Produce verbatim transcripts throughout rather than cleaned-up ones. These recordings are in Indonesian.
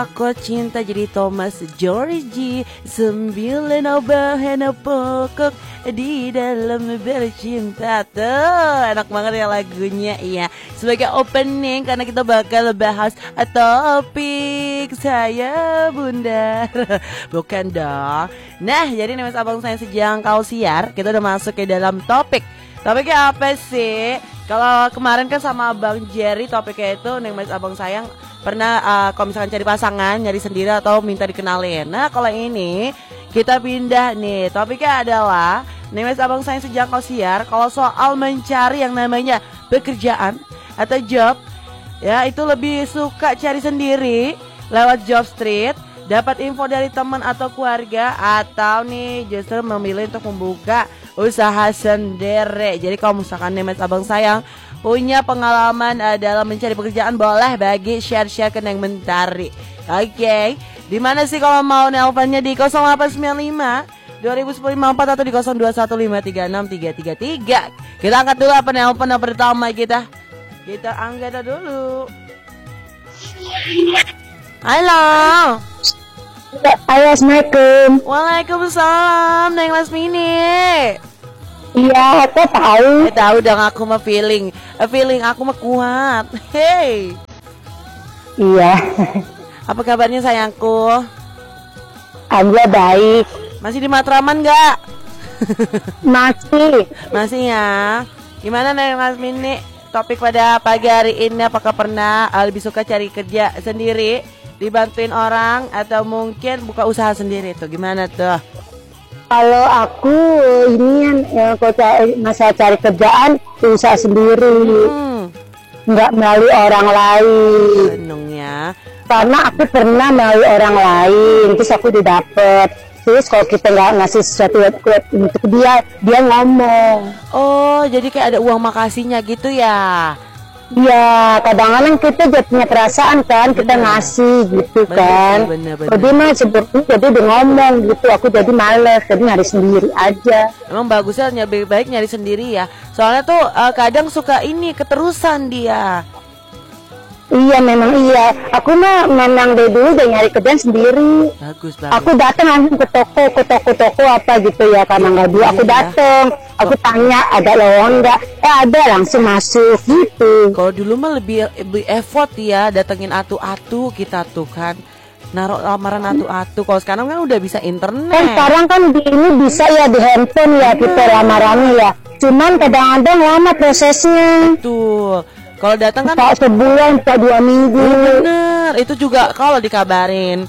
Aku cinta jadi Thomas Georgie, sembilan bahan pokok di dalam bercinta. Tuh enak banget ya lagunya ya. Sebagai opening karena kita bakal bahas topik saya bunda. Bukan dong. Nah jadi nih mas abang saya sejang kau siar, kita udah masuk ke dalam topik. Topiknya apa sih? Kalau kemarin kan sama Bang Jerry topiknya itu nih mas abang sayang pernah uh, kalau misalkan cari pasangan, nyari sendiri atau minta dikenalin. Nah kalau ini kita pindah nih, topiknya adalah nih mas abang sayang sejak kau siar. Kalau soal mencari yang namanya pekerjaan atau job, ya itu lebih suka cari sendiri lewat job street, dapat info dari teman atau keluarga, atau nih justru memilih untuk membuka usaha sendiri. Jadi kalau misalkan nih mas abang sayang punya pengalaman uh, dalam mencari pekerjaan, boleh bagi share-share ke Neng Mentari. Oke, okay. Di mana sih kalau mau nelponnya di nol delapan sembilan lima dua nol satu nol lima empat atau di nol dua satu lima tiga enam tiga tiga tiga. Kita angkat dulu apa nelpon pertama kita. Kita angkat dulu. Halo. Halo, Assalamualaikum. Waalaikumsalam, Neng Lasmini. Iya, aku tahu. Eh, tahu dong, aku mah feeling, feeling aku mah kuat. Hey. Iya. Apa kabarnya sayangku? Alhamdulillah baik. Masih di Matraman nggak? Masih. Masih ya. Gimana nih Mas Mini? Topik pada pagi hari ini, apakah pernah lebih suka cari kerja sendiri, dibantuin orang, atau mungkin buka usaha sendiri tuh? Gimana tuh? Kalau aku ini ya, kalau masa cari kerjaan usaha sendiri, hmm. nggak melalui orang lain. Seneng ya. Karena aku pernah melalui orang lain, terus aku didapet. Terus kalau kita nggak ngasih sesuatu untuk dia, dia ngomong. Oh, jadi kayak ada uang makasihnya gitu ya? Iya, kadang-kadang kita jadi punya perasaan kan, kita bener. Ngasih gitu bener, kan. Bener, bener. Jadi mah seperti jadi dia ngomong gitu, aku jadi males, jadi nyari sendiri aja. Emang bagusnya lebih baik nyari sendiri ya. Soalnya tuh uh, kadang suka ini keterusan dia. Iya memang iya. Aku mah memang dari dulu udah nyari kerjaan sendiri. Bagus bagus. Aku datang langsung ke toko, ke toko-toko apa gitu ya, karena nggak dulu. Aku datang, aku tanya ada lowongan nggak? Eh ada, langsung masuk gitu. Kalau dulu mah lebih lebih effort ya, datengin atu-atu kita tuh kan, naruh lamaran atu-atu. Kalau sekarang kan udah bisa internet. Kan sekarang kan di ini bisa ya di handphone ya kita lamarannya ya. Cuman kadang-kadang lama prosesnya. Betul. Kalau datang kan bisa sebulan, bisa dua minggu. Bener, itu juga kalau dikabarin.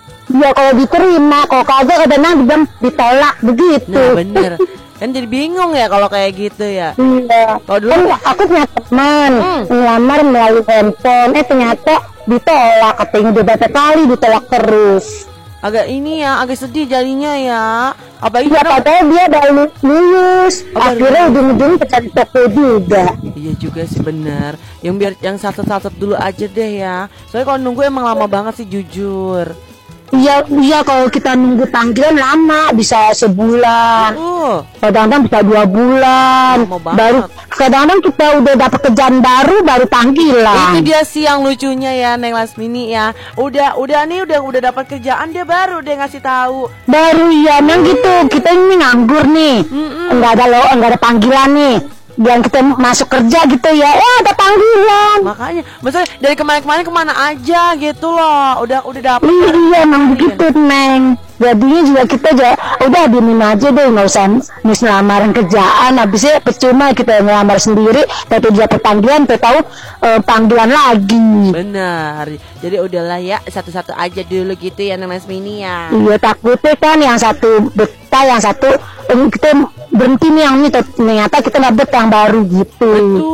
Ya kalau diterima, kalau kagak kadang-kadang ditolak begitu. Nah bener, kan jadi bingung ya kalau kayak gitu ya. Iya. Kalau dulu kan aku punya teman hmm. ngelamar melalui handphone, eh ternyata ditolak, katanya udah berapa kali ditolak terus. Agak ini ya, agak sedih jadinya ya. Apa ini? Ya padahal dia udah lulus, oh, akhirnya ujung-ujungnya pecat toko juga. Iya juga sih benar. Yang biar yang satu-satu dulu aja deh ya. Soalnya kalau nunggu emang lama banget sih jujur. Iya, iya kalau kita nunggu panggilan lama, bisa sebulan. Uh. Kadang-kadang bisa dua bulan. Baru kadang-kadang kita udah dapat kerjaan baru, baru panggilan. Itu dia sih yang lucunya ya, Neng Lasmini ya. Udah, udah nih, udah udah dapat kerjaan dia baru dia ngasih tahu. Baru ya, memang hmm. gitu. Kita ini nganggur nih, hmm. enggak ada lo, enggak ada panggilan nih. Yang kita masuk kerja gitu ya, eh ada panggilan. Makanya, maksudnya dari kemarin-kemarin kemana aja gitu loh, udah udah dapet. Iya, emang begitu Neng. Jadinya juga kita aja, udah diemin aja deh, nggak usah nis lamaran kerjaan. Habisnya percuma kita ngelamar sendiri, tapi dia panggilan, kita tahu uh, panggilan lagi. Benar. Jadi udahlah ya, satu-satu aja dulu gitu ya Neng Lasmini ya. Iya takutnya kan yang satu betah, yang satu um, kita berhenti nih yang ini, ternyata kita nggak betah yang baru gitu.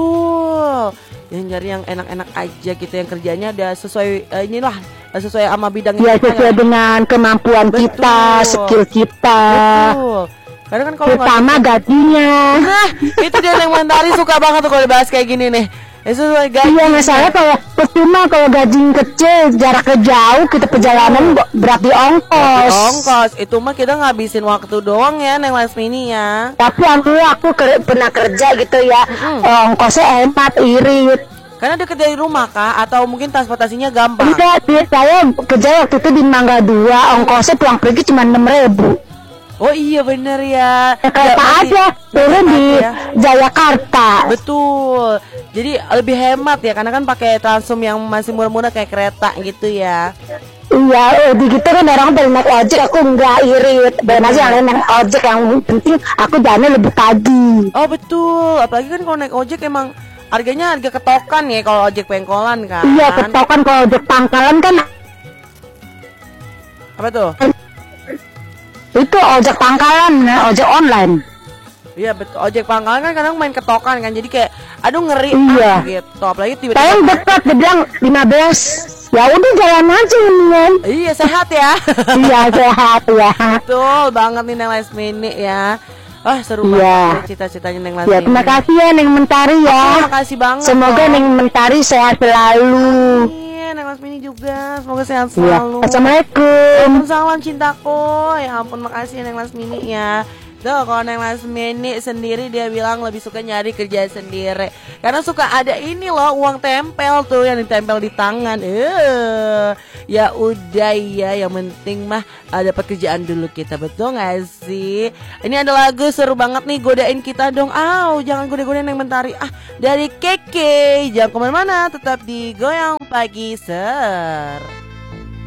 Betul. Yang nyari yang enak-enak aja gitu, yang kerjanya udah sesuai uh, inilah sesuai sama bidangnya. Ya sesuai ya. Dengan kemampuan betul. Kita, skill kita. Betul. Karena kan kalau pertama gajinya. Nah, itu dia yang Mentari suka banget tuh kalau dibahas kayak gini nih. Itu sesuai gaji. Iya, masalah kalau percuma kalau gaji kecil, jaraknya jauh, kita perjalanan berarti ongkos. Ongkos, itu mah kita ngabisin waktu doang ya, Neng Lasmini ya. Tapi alhamdulillah aku ker- pernah kerja gitu ya, hmm. ongkosnya hemat, irit. Karena deket dari rumah kah? Atau mungkin transportasinya gampang? Enggak, dia saya kerja waktu itu di Mangga Dua, ongkosnya pulang pergi cuma enam ribu. Oh iya bener ya. Ya, kereta Ya, aja turun di ya. Jayakarta. Betul. Jadi lebih hemat ya, karena kan pakai Transum yang masih murah-murah kayak kereta gitu ya. Iya, di gitu kan orang pada naik ojek, aku nggak irit. Dan aja yang lain naik ojek, yang penting aku jalannya lebih pagi. Oh betul. Apalagi kan kalau naik ojek emang harganya harga ketokan ya kalau ojek pengkolan kan. Iya, ketokan. Kalau ojek pangkalan kan Apa tuh? itu ojek pangkalan, ojek online. Iya betul. Ojek pangkalan kan kadang main ketokan kan. Jadi kayak aduh ngeri Iya. ah, gitu. Apalagi tiba-tiba Saya dekat, dia bilang lima belas. Ya udah jalan aja mendingan. Iya sehat ya. Iya sehat ya. Betul banget nih Neng Lasmini ya. Wah seru Iya. banget cita-citanya Neng Lasmini. Ya terima kasih ya Neng Mentari ya. Terima kasih banget. Semoga loh. Neng Mentari sehat selalu. Iya Neng Lasmini juga. Semoga sehat Iya. selalu. Assalamualaikum. Waalaikumsalam cintaku. Ya ampun makasih ya Neng Lasmini ya. Tuh kalau Neng Lasmini sendiri dia bilang lebih suka nyari kerja sendiri. Karena suka ada ini loh uang tempel tuh yang ditempel di tangan. Eh, ya udah ya, yang penting mah ada pekerjaan dulu kita, betul gak sih? Ini ada lagu seru banget nih, godain kita dong. Aw, jangan goda-godain yang Mentari. Ah, dari Keke. Jangan kemana-mana, tetap di Goyang Pagi Ser.